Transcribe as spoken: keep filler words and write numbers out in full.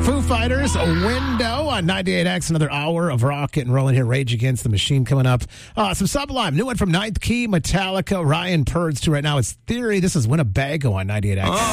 Foo Fighters, a window on ninety-eight X, another hour of rock and rolling here. Rage Against the Machine coming up. Uh, some Sublime, new one from Ninth Key, Metallica, Ryan Purds, too. Right now it's Theory. This is Winnebago on ninety-eight X. Oh.